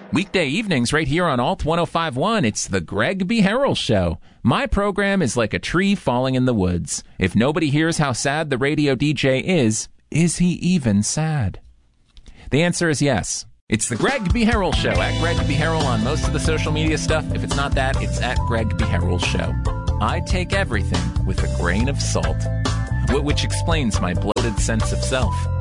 Weekday evenings right here on Alt 105.1, it's the Greg B. Harrell Show. My program is like a tree falling in the woods. If nobody hears how sad the radio DJ is he even sad? The answer is yes. It's the Greg B. Harrell Show, at Greg B. Harrell on most of the social media stuff. If it's not that, it's at Greg B. Harrell Show. I take everything with a grain of salt, which explains my bloated sense of self.